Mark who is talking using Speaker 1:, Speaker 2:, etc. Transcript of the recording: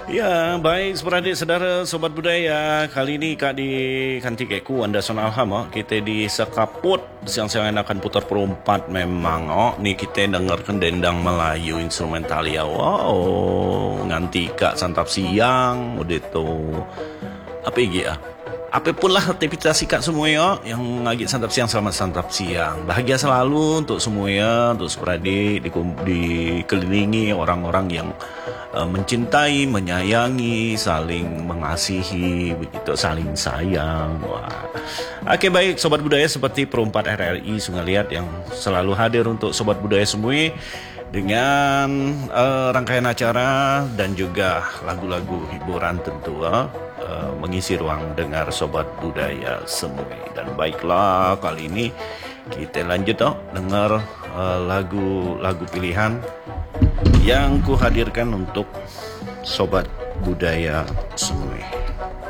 Speaker 1: Ya, baik seperadik saudara sobat budaya. Kali ini Kak di Kantikku Anda sonal ham kita di sekaput siang-siang akan putar perempat memang ni kita dengarkan dendang Melayu instrumental ya. Wow, nganti Kak santap siang udah tuh. Apa ya? Apapun lah aktivitas Kak semua ya yang lagi santap siang, selamat santap siang. Bahagia selalu untuk semuanya, untuk seperadik dikelilingi orang-orang yang mencintai, menyayangi, saling mengasihi, begitu saling sayang. Wah. Oke baik sobat budaya, seperti perempat RRI Sungai Liat yang selalu hadir untuk sobat budaya semua dengan rangkaian acara dan juga lagu-lagu hiburan tentu mengisi ruang dengar sobat budaya semua. Dan baiklah kali ini kita lanjut dengar lagu-lagu pilihan yang kuhadirkan untuk sobat budaya semua.